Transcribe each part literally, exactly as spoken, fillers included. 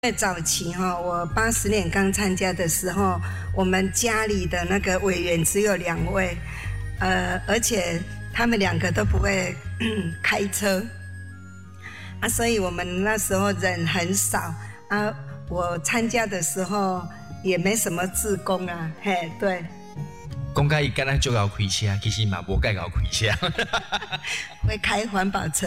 在早期哈，我八十年刚参加的时候，我们家里的那个委员只有两位，呃，而且他们两个都不会开车啊，所以我们那时候人很少啊。我参加的时候也没什么志工啊，嘿，对。 讲甲伊敢若就要开车，其实嘛无介要开车， 会开环保车。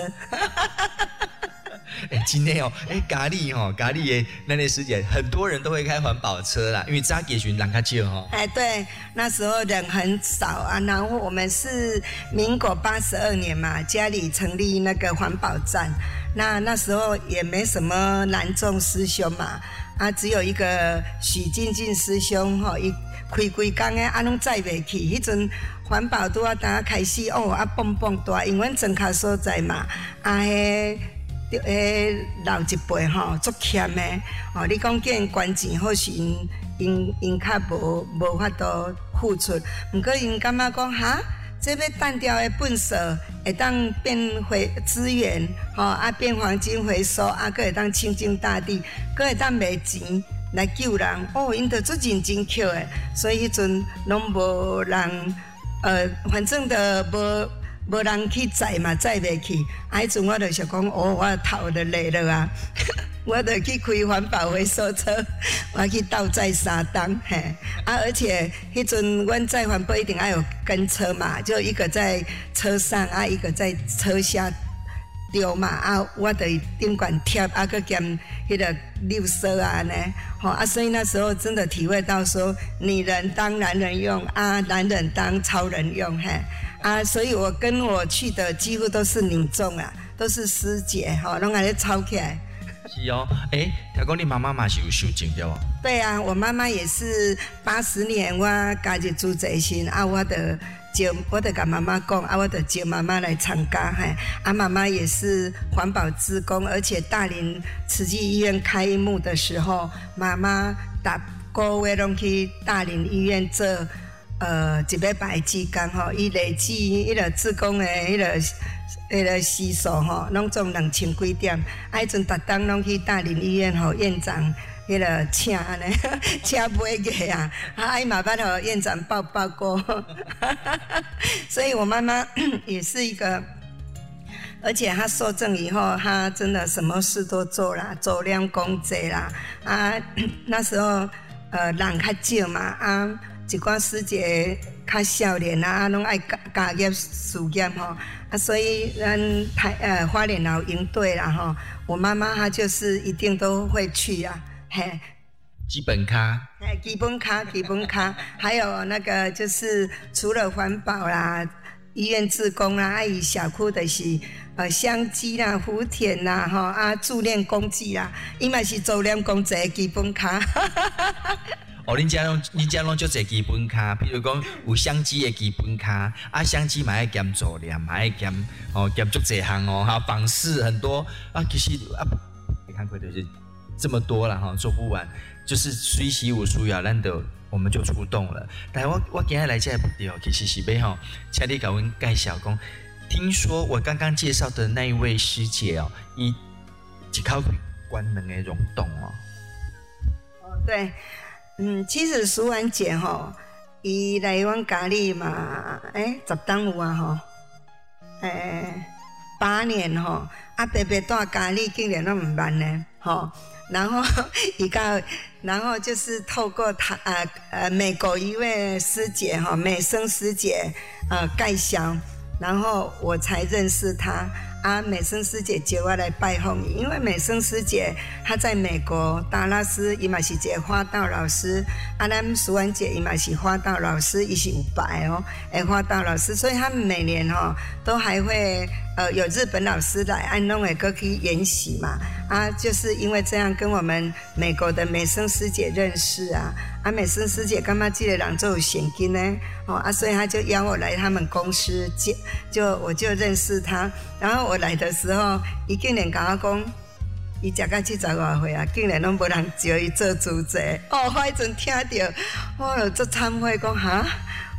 哎、欸，今天哦，哎、欸，咖喱哦，咖喱的那类师姐，很多人都会开环保车啦，因为早期群人较少哦。 哎，对，那时候人很少啊。然后我们是民国八十二年嘛，家里成立那个环保站，那那时候也没什么南众师兄嘛，啊，只有一个许进进师兄吼，一开规工诶，啊，拢载袂去。迄阵环保拄啊，当开始哦，啊，蹦蹦大，因为庄脚所在嘛，啊，迄。诶，老一辈吼，足欠的哦。你讲叫因捐钱，或是因因因较无无法度付出，毋过因感觉讲哈，这要单调的粪扫会当变回资源，吼啊变黄金回收，啊佫会当清净大地，佫会当卖钱来救人。哦，因着足认真捡的，所以迄阵拢无人，呃，反正的无。无人去载嘛，载袂去。啊，迄阵我就想讲，哦，我头就累了啊，我就去开环保回收车，我去倒载三档，嘿。啊，而且迄阵阮载环保一定要有跟车嘛，就一个在车上，啊，一个在车下丢嘛。啊，我就顶管贴，啊，佮兼迄个绿色啊呢，吼啊，所以那时候真的体会到说，女人当男人用，啊，男人当超人用，嘿。啊，所以我跟我去的几乎都是女众啊，都是师姐，吼，拢安尼吵起来。 是哦，哎、欸，听讲你妈妈嘛是有修正对哦？ 对啊，我妈妈也是八十年，我家己做这些啊，我的叫我的跟妈妈讲啊，我的叫妈妈来参加，嘿，啊，妈妈也是环保志工，而且大林慈济医院开幕的时候，妈妈打个月拢去大林医院做。呃，一礼拜志工吼，伊累计迄个志工的迄个迄个时数吼，拢总两千几点。啊，迄阵逐当拢去大林医院吼，院长迄个请安尼，请买个啊，啊，伊嘛捌互院长抱抱过。所以我妈妈也是一个，而且她受证以后，她真的什么事都做啦，做量功济啦。啊，那时候呃人较少嘛，啊。一寡师姐较少年啊，拢爱家业事业吼，啊，所以咱台呃花莲老营队啦吼，我妈妈她就是一定都会去啊，嘿。 基本卡， 哎，基本卡，基本卡，还有那个就是除了环保啦，医院志工啦，啊，伊小区的是呃香鸡啦、福田啦，吼啊，助念公祭啦，伊嘛是做念公祭基本卡。 哦，恁家拢恁家拢足侪基本卡，比如讲有相机的基本卡，啊，相机嘛爱兼做念，嘛爱兼哦兼足侪项哦，还有访视很多啊，其实啊，你看过就是这么多了哈，做不完，就是水习武术呀，咱的我们就出动了。但我我今日来这目的哦，其实是要吼，请你甲阮介绍讲，听说我刚刚介绍的那一位师姐哦，伊一口气关两个溶洞哦。 哦，对。嗯，其实淑婉姐吼，伊来阮家里嘛，诶、欸，十当有啊吼，诶、欸，八年吼，啊，白白带家里竟然那么慢呢，吼，然后伊到，然后就是透过他呃呃美国一位师姐哈，美生师姐呃介绍，然后我才认识她。啊，美生师姐接我来拜访你，因为美生师姐她在美国达拉斯，伊嘛是一个花道老师。啊，咱淑婉姐伊嘛是花道老师，伊是有白哦，诶，花道老师，所以他们每年哦都还会呃有日本老师来，安弄诶，过去研习嘛。啊，就是因为这样跟我们美国的美生师姐认识啊。啊，美生师姐感觉这个人就有现金呢，哦啊，所以他就邀我来他们公司，就就我就认识他。然后我来的时候，伊竟然跟我讲，伊食到七十外岁啊，竟然拢无人招伊做主席。哦，我迄阵听到，我就足忏悔讲哈，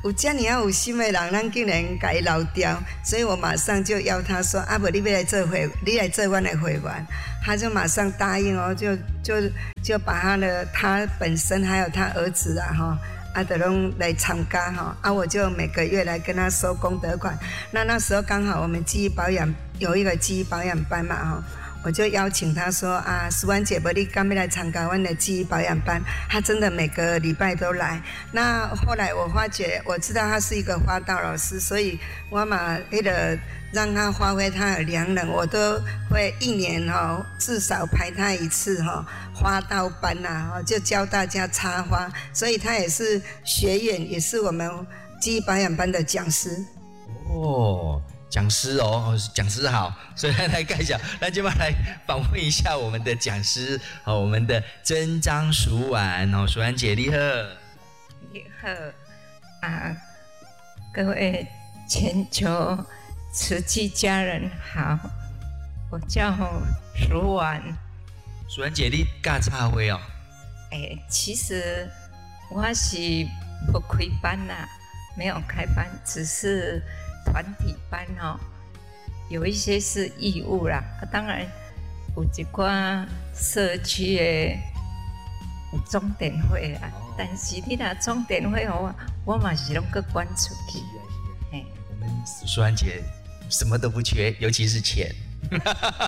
有这么有心的人，咱竟然给伊留掉，所以我马上就邀他说：“啊，不，你要来做会，你来做我的会员。”他就马上答应哦，就就就把他的他本身还有他儿子啊哈，啊都拢来参加哈，啊我就每个月来跟他收功德款。那那时候刚好我们记忆保养有一个记忆保养班嘛哈。我就邀请他说啊，淑婉姐，不你敢要来参加我的记忆保养班？他真的每个礼拜都来。那后来我发觉，我知道他是一个花道老师，所以我嘛为了让他发挥他的良能，我都会一年哈、哦、至少排他一次哈、哦、花道班呐、啊，就教大家插花。所以他也是学员，也是我们记忆保养班的讲师。 哦。讲师哦，讲师好，所以来介绍，那就来访问一下我们的讲师哦，我们的曾张淑婉哦，淑婉姐你好， 你好啊，各位全球慈济家人好，我叫淑婉。 淑婉姐你教插花哦？ 哎，其实我是不开班啦，没有开班，只是。团体班哦，有一些是义务啦，啊、当然有一寡社区的钟点会啦，哦、但是你若钟点会哦，我嘛是拢个管出去。 哎，我们淑婉姐什么都不缺，尤其是钱。 是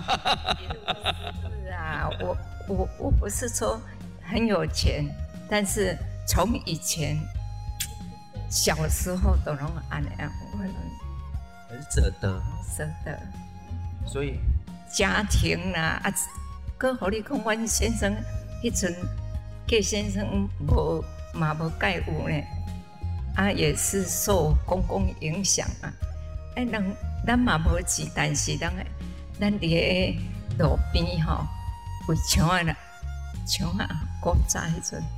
啊，我我我不是说很有钱，但是从以前小时候都拢安尼样，我很舍得， 舍得， 所以家庭啦啊，搁互你讲，阮先生迄阵，叶先生无嘛无介有呢，啊也是受公公影响啊，哎，人咱嘛无钱，但是咱咱伫个路边吼，有墙啊啦，墙啊，古早迄阵，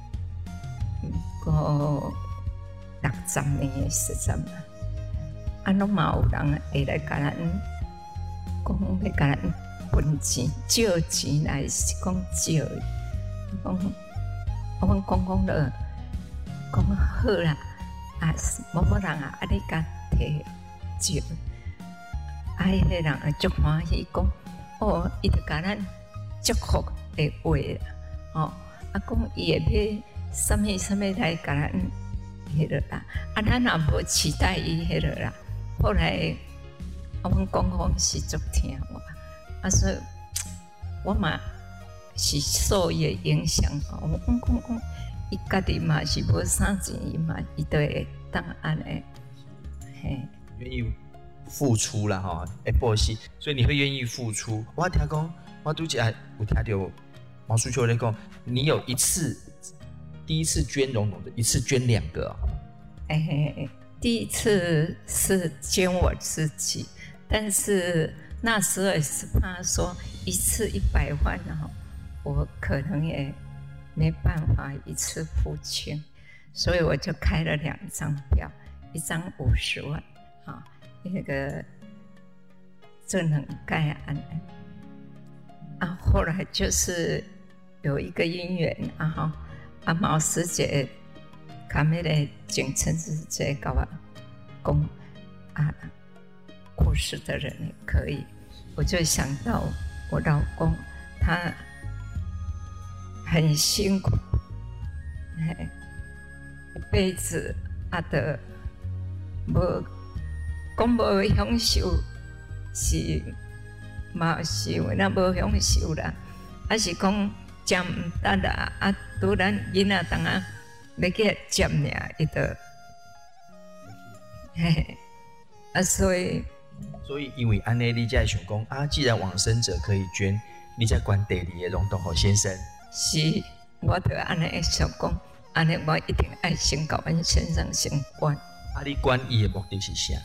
个六十年的时阵。啊，拢嘛有人会来甲咱讲要甲咱分钱、借钱来是讲借，讲我阮公公了，讲好啦，啊，某某人啊，啊你甲摕借，啊，迄个人啊足欢喜，讲哦，伊就甲咱祝福的话啦，哦，啊，讲伊会要啥物啥物来甲咱迄落啦，啊，咱也无期待伊迄落啦。后来，我们公公是足听我，啊，所以我嘛是受伊的影响。我公公讲，伊家己嘛是无啥钱，伊嘛伊都会当安尼，嘿， 愿意付出啦吼，哎，不是，所以你会愿意付出。我听讲，我拄则有听到毛淑秋在讲，你有一次第一次捐荣荣的，一次捐两个、哦， 哎嘿嘿。第一次是捐我自己，但是那时候也是怕说一次一百万哦，我可能也没办法一次付清，所以我就开了两张票，一张五十万啊，那个正能盖安啊，后来就是有一个因缘啊哈，啊毛师姐。他们的警称是这个啊，公啊，过世的人也可以，我就想到我老公，他很辛苦，哎，一辈子啊的无讲无享受，是嘛是有那无享受啦，啊是讲食唔得啦，啊拄咱囡仔当啊。要去接尔，伊就，嘿，啊，所以， 所以因为安尼，你才想讲啊，既然往生者可以捐，你才管地里的龙洞和先生。 是，我就安尼想讲，安尼我一定爱先甲阮先生先管。 啊，你管伊的目的是啥？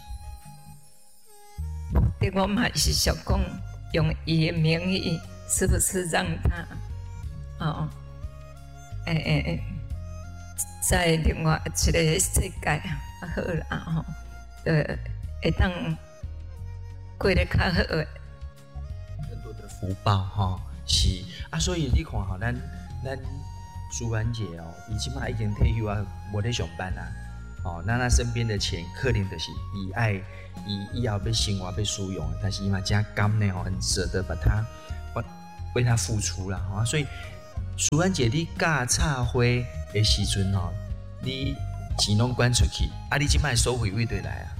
目的我嘛是想讲，用伊的名义，是不是让他，哦，诶诶诶。在另外一个世界好啦吼，呃，会当过得较好， 更多的福报哈，是啊，所以你看吼，咱咱淑婉姐哦，伊即马已经退休啊，无咧上班啊， 哦，那他身边的钱可能就是以爱以以后要生活要使用，但是伊嘛真甘呢哦，很舍得把它为他付出啦哦，所以淑安姐你嫁插花的时阵哦，你钱拢捐出去，啊你即摆收回位对来啊？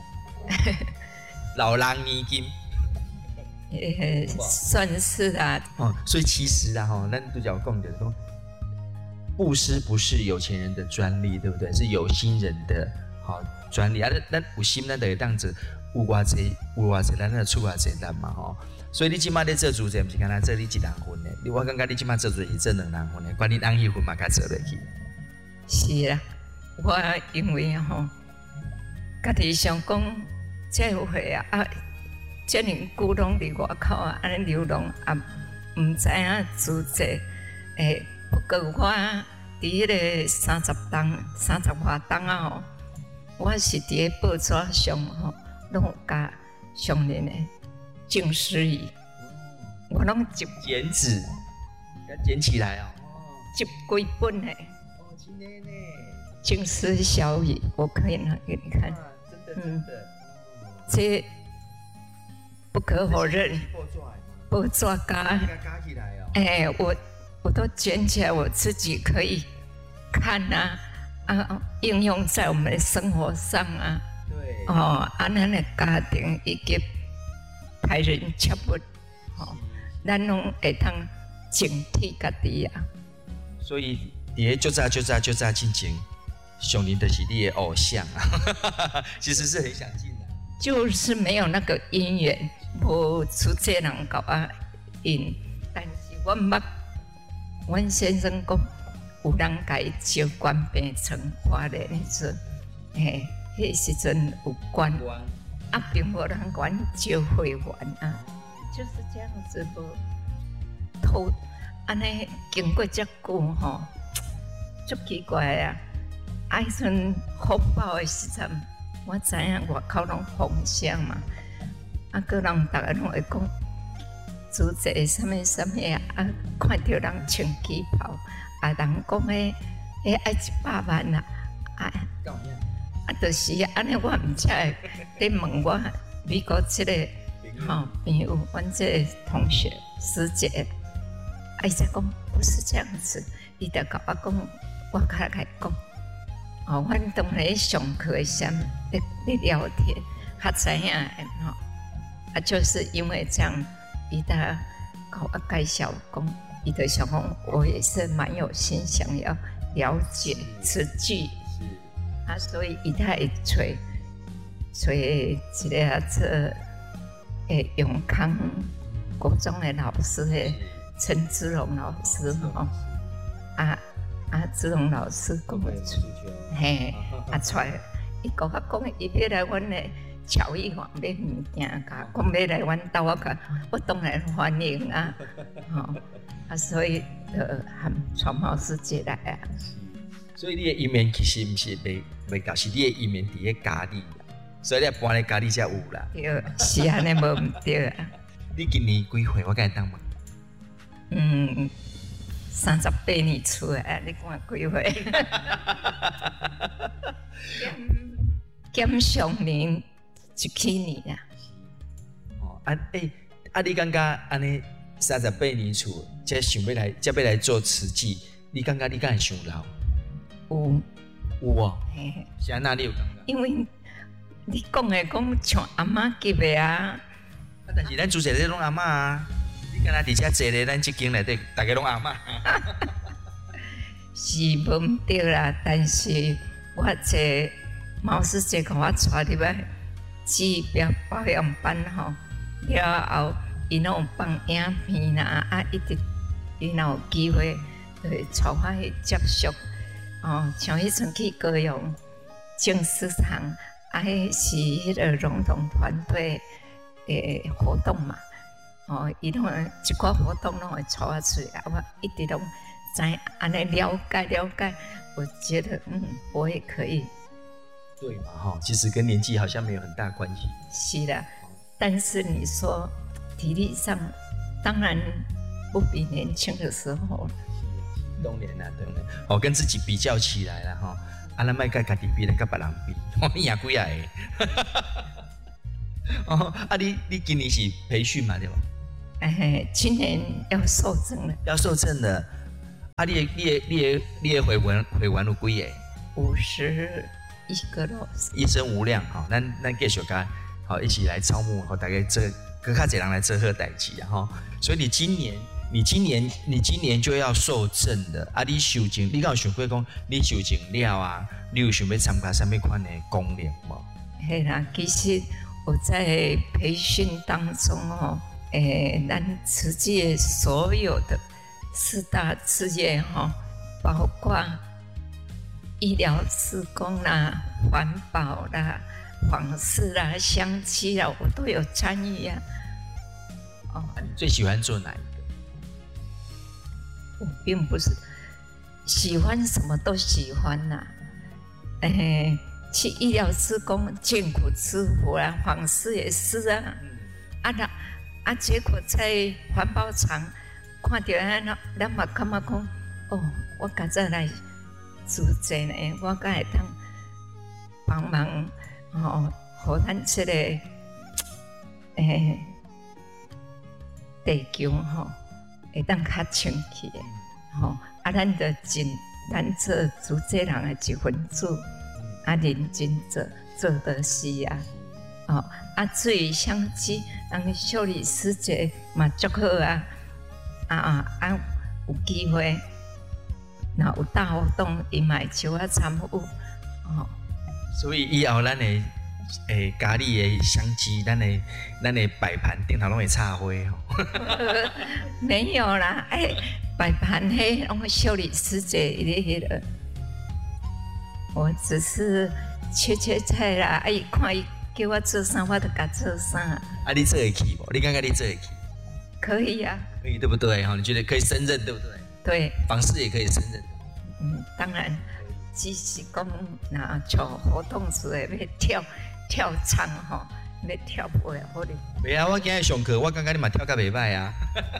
老人年金。 也算是啊， 哦，所以其实啊，哈，咱都讲讲的说，布施不是有钱人的专利，对不对？是有心人的好、哦、专利啊。咱有心，咱就会当做有偌济，有偌济，咱就出偌济力嘛，吼、哦。所以你即马咧做主持，毋是干那做你一人份的，你我感觉你即马做主是做两人份的，管你人迄份嘛，甲做落去。 是啦，我因为吼，家己想讲，这回啊。啊遮尔久拢伫外口啊，安尼流浪啊，毋知影自责。诶，不过我伫迄个三十档、三十外档啊吼，我是伫咧报纸上吼，拢有甲上人诶净师仪，我拢集剪纸，要剪起来哦， 集几本诶。 哦，真的呢。 净师小语，我可以拿给你看。 真的真的。 嗯、这。不可否认，报纸家，哎，我我都卷起来，我自己可以看啊啊，应用在我们的生活上啊。对。哦，啊，咱的家庭以及待人接物，哦，咱拢会当警惕家己啊。 所以，伫就早就早就早进前，上林就是你的偶像啊，其实是很想进来， 就是没有那个姻缘。无出这人甲我引，但是我捌，阮先生讲，有人甲伊招官变成花莲的时阵，嘿，迄时阵有官，啊，并无人甲阮招会员啊，就是这样子无偷，安尼经过遮久吼，足奇怪啊！啊，迄阵福报的时阵，我知影外口拢风声嘛。啊，个人大家拢会讲，做这什么什么啊，啊，看到人穿旗袍，啊，人讲诶，诶爱一百万啊，啊，啊，就是安尼，我毋知会咧问我美国即、這個吼朋友，阮即個同學師姐，啊，伊才講不是這樣子，伊就甲我講，我甲佢講，哦，阮當咧上課時咧咧聊天，較知影誒吼。啊，就是因为这样，伊他跟我介绍讲，伊就想讲，我也是蛮有心想要了解此剧，啊，所以伊他会找找一个这诶永康国中的老师诶陈志荣老师吼，啊啊志荣老师跟我出，嘿，啊出来，伊跟我讲，伊要来阮的。乔伊话买物件，甲讲要来阮兜啊，甲我当然欢迎啊，吼、哦、啊，所以呃喊传毛师姐来啊。 所以你的姻缘其实毋是袂袂到，是你的姻缘伫咧家里，所以你搬咧家里才有啦。 对，是安尼无毋对啊。 你今年几岁？我甲你当问。 嗯，三十八年出来，你看几岁？减上年。一七年啊！ 哦，啊诶，啊你感觉安尼三十八年厝，才想要来，才要来做慈济，你感觉你敢会想老？ 有有哦，嘿，是安那你有感觉？ 因为你讲的讲像阿嬷级的啊， 啊，但是咱主持人拢阿嬷啊，你敢若伫遮坐咧，咱即间内底，大家拢阿嬷。 是无毋对啦，但是我这毛师姐甲我带入来。治疗保养班吼，了后伊拢有放影片啦，啊，一直伊若有机会，就会带我去接触。哦，像迄阵去高雄净思堂，啊，迄是迄个荣总团队诶活动嘛。哦，伊拢一寡活动拢会带我出来，我一直拢知安尼了解了解，我觉得嗯，我也可以。 对嘛哈，其实跟年纪好像没有很大关系。 是的，但是你说体力上，当然不比年轻的时候了。 当然啦，当然。哦，跟自己比较起来了哈， 啊，咱莫甲家己比，来甲别人比，我赢几啊个。哦，啊，你你今年是培训嘛对吧？ 哎，今年要受证了， 要受证的。啊，你的你的你的你的会员会员有几个？ 五十一个咯。 一生无量，吼，咱咱继续甲好一起来招募，和大家做，更较侪人来做好代志啊，吼。所以你今年，你今年，你今年就要受证的啊！你修证，你敢有想过讲，你修证了啊？你有想要参加什么款的功能无？ 嘿啦，其实我在培训当中哦，诶，咱慈济所有的四大志业哈，包括医疗志工啦、环保啦、访视啦、香气啦，我都有参与啊。 哦，你最喜欢做哪一个？ 我并不是喜欢什么都喜欢呐、啊，诶。去医疗志工，见苦知苦啦，访视也是啊。啊那啊，结果在环保厂看到咱，咱嘛感觉讲，哦，我今仔来组织呢，我敢会当帮忙哦，互咱这个诶地球吼，会当较清气的吼。啊，咱着尽咱做组织人的一份子。啊，认真做，做得是啊，哦，啊，至于相机，人小李师姐嘛足好啊，啊啊啊，有机会，若有大活动，伊嘛会招我参与，哦。 所以以后咱的诶家里的相机，咱的咱的摆盘顶头拢会插花吼。 没有啦，哎，摆盘迄拢小李师姐伊咧迄个。我只是切切菜啦，啊！伊看伊叫我做啥，我就甲做啥。 啊，你做会起无？你感觉你做会起？ 可以啊， 可以对不对？哈，你觉得可以胜任对不对？ 对， 访视也可以胜任。 嗯，当然，只是讲那像活动时的要跳跳唱吼，要跳舞也好哩。 袂啊，我今日上课，我感觉你嘛跳甲袂歹啊。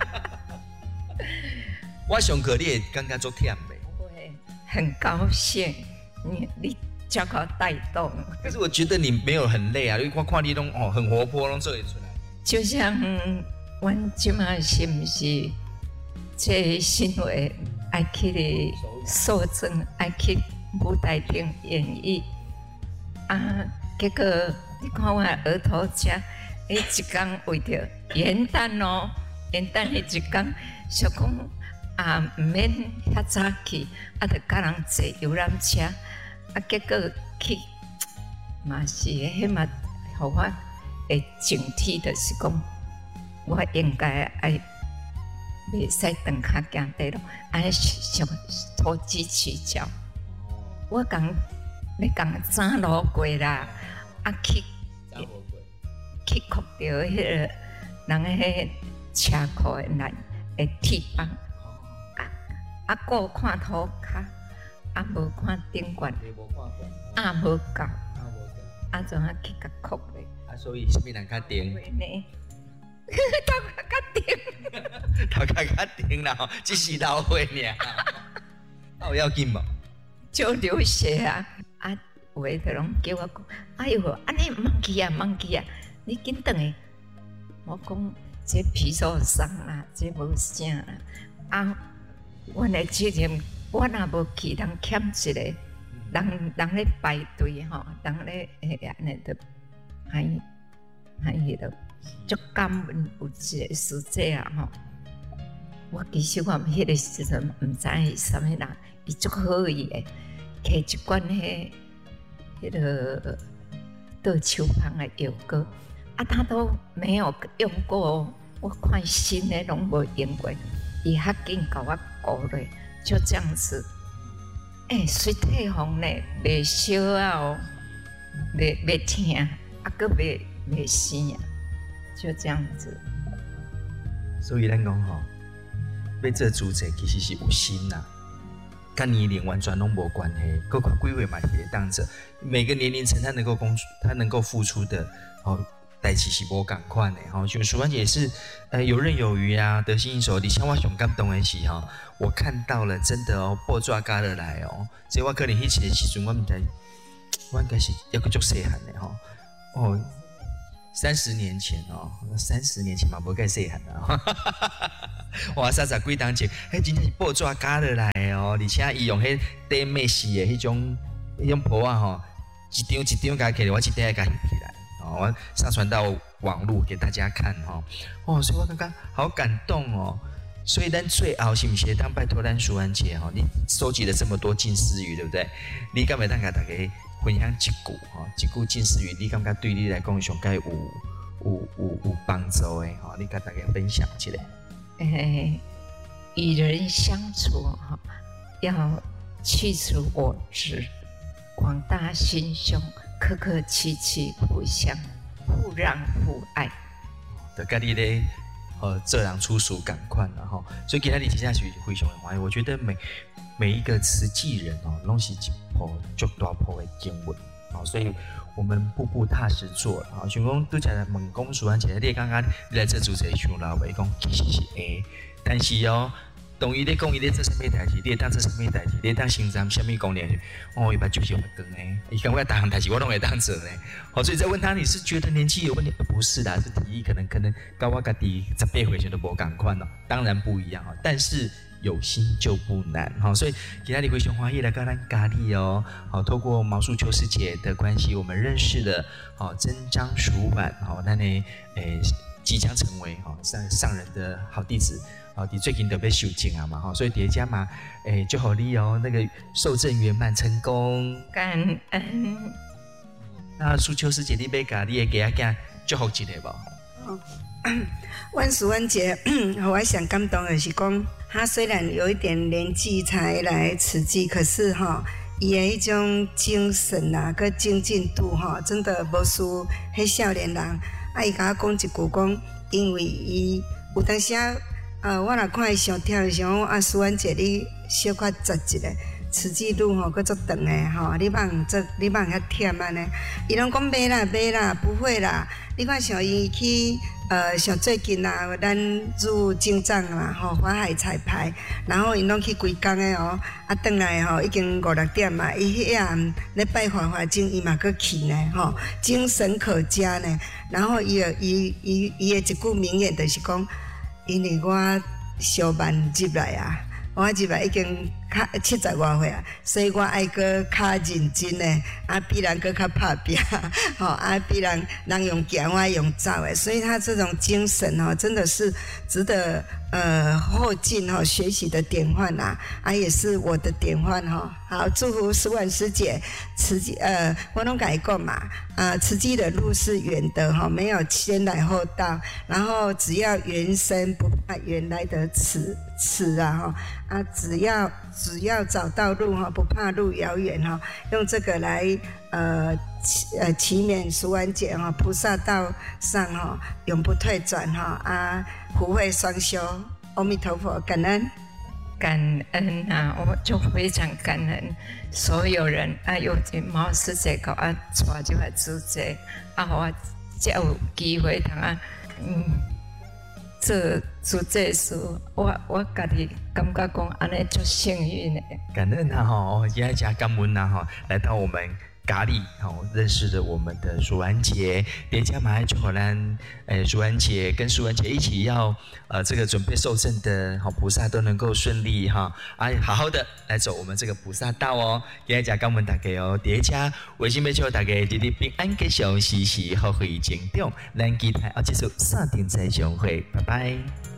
我上课你会感觉足忝袂？ 会，很高兴。你你较好带动， 可是我觉得你没有很累啊，因为我看你拢哦很活泼，拢做得出来。 就像阮即马是毋是这新闻爱去的受证，爱去舞台顶演绎啊，结果你看我额头遮，迄一天为着元旦哦，元旦迄一天想讲啊，毋免遐早去，啊，着甲人坐游览车。啊，结果去嘛是，迄嘛，互我会警惕，就是讲，我应该爱袂使长脚行地路，爱上投机取巧。我讲要讲走路过啦，啊去去哭到迄个人迄车库的人的铁板，啊啊，过看涂骹。啊，无看顶悬，啊无够，啊怎啊去甲哭咧？ 啊，所以什么人较顶？ 头壳较顶， 头壳较顶啦，只是老花尔。啊，有要紧无？ 就流血啊！啊，有诶，就拢叫我讲，哎呦，安尼忘记啊，忘记啊，你紧转诶。我讲这皮肉伤啦，这无啥啦。啊，阮诶责任。我若无去，人欠一个，人人咧排队吼，人咧诶安尼着，还还迄落，足感恩有一个师姐啊吼。我其实我迄个时阵毋知伊啥物人，伊足好伊诶，摕一罐迄迄个倒手旁的药膏，啊，他都没有用过，我看新诶拢无用过，伊较紧甲我顾咧。就这样子，哎、欸，水退红呢，袂烧啊哦，袂袂疼，啊个袂袂生啊，就这样子。 所以咱讲吼，要做主者其实是有心呐、啊，跟年龄完全拢无关系。各个规划嘛，也当着每个年龄层他能够工，他能够付出的哦代志是无共款的哈。就淑兰姐也是呃游刃有余啊，得心应手。你像我上感动的是哈，我看到了真的哦，报纸加了来哦，所以我可能迄个时阵我唔知，我应该是要个足细汉的哈哦。三十年前哦，三十年前嘛，无介细汉啊！哇，三十几当前，迄真正是报纸加落来哦，而且伊用迄短美式的迄种迄种布啊吼，一张一张加起来，我一张加翕起来，哦，我上传到网络给大家看哈、哦，哦，所以我刚刚好感动哦。所以咱最后是不是当拜托咱淑兰姐哈，你收集了这么多近似语，对不对？你敢袂当甲大家分享一句哈，一句近似语，你感觉对你来讲上该有有有有帮助的哈？你甲大家分享一下。 诶，与人相处哈，要去除我执，广大心胸，客客气气，互相互让互爱。 就甲你咧。呃，这样出俗感款了哈，所以今天你接下去非常的欢喜。我觉得每每一个慈济人哦，拢是一部足大部的经文啊，所以我们步步踏实做啊。像讲拄则来问讲淑兰姐，你刚刚你来这主持像老话讲，其实是会，但是哦，当伊咧讲伊咧做什么代志，你会当做什么代志，你会当心脏什么功能，哦，伊把酒精会长诶，伊感觉大项代志我拢会当做咧。好，所以再问他，你是觉得年纪有问题？不是啦，是体力可能可能跟我家己十八岁都无共款哦，当然不一样哦，但是有心就不难哈。所以今天你非常欢喜来跟咱咖喱哦，好，透过毛素秋师姐的关系，我们认识了好真章淑婉，好，那呢诶即将成为好上上人的好弟子。哦，你最近都被修正啊嘛，哈，所以叠加嘛，诶，就好利哦，那个受证圆满成功， 感恩。 那素秋师姐，你要甲你的家囝祝福一下无？ 哦，阮淑婉姐，我想感动的是讲，她虽然有一点年纪才来慈济，可是哈、哦，伊的迄种精神啊，个精进度哈、哦，真的无输迄少年人。啊，伊甲我讲一句讲，因为伊有当时啊。呃，我若看伊上跳，想讲啊，淑婉姐你小可窒一下，慈济路吼，佫足长诶吼，你茫做，你茫遐忝安尼。伊拢讲袂啦，袂啦，不会啦。你看像伊去呃，像最近啊，咱入进藏嘛吼，法海彩排，然后因拢去规工诶哦，啊，转来吼已经五六点嘛，伊迄夜咧拜法华经，伊嘛佫去呢吼，精神可嘉呢。然后伊个伊伊伊诶一句名言就是讲。因为我小慢入来啊，我入来已经较七十外岁啊，所以我爱搁较认真诶，啊比人搁较拍拼，吼啊比人人用行我用走诶，所以他这种精神哦，真的是值得呃后进哈、哦、学习的典范啊，啊也是我的典范哈、哦。好，祝福淑婉师姐，慈济呃我拢甲伊讲嘛，啊慈济的路是远的哈、哦，没有先来后到，然后只要原生不怕原来的迟迟啊哈啊只要。只要找到路哈，不怕路遥远哈，用这个来呃呃祈勉淑婉姐哈，菩萨道上哈永不退转哈啊，福慧双修，阿弥陀佛，感恩感恩啊，我就非常感恩所有人啊，尤其毛师姐给我带这块主持，啊，我才有机会通啊，嗯。这做这事，我我家己感觉讲安尼足幸运的。 感恩他哈，今天加感恩呐哈，来到我们咖喱哦，认识了我们的淑婉姐，连加马来就好咱诶，淑婉姐跟淑婉姐一起要呃这个准备受证的好菩萨都能够顺利哈，啊好好的来走我们这个菩萨道哦。今天加感恩大家哦，叠加微信要祝大家日日平安吉祥，时时好会成长。咱期待后一次三点再相会，拜拜。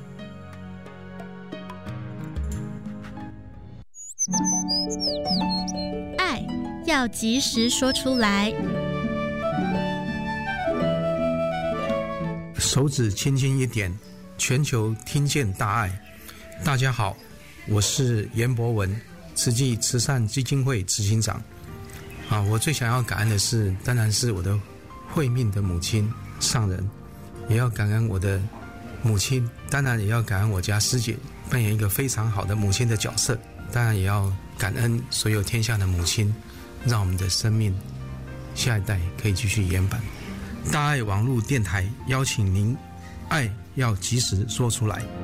爱要及时说出来。 手指轻轻一点，全球听见大爱。大家好，我是严博文，慈济慈善基金会执行长。啊，我最想要感恩的是，当然是我的慧命的母亲上人，也要感恩我的母亲，当然也要感恩我家师姐扮演一个非常好的母亲的角色，当然也要感恩所有天下的母亲，让我们的生命下一代可以继续延缓。 大爱网络电台邀请您，爱要及时说出来。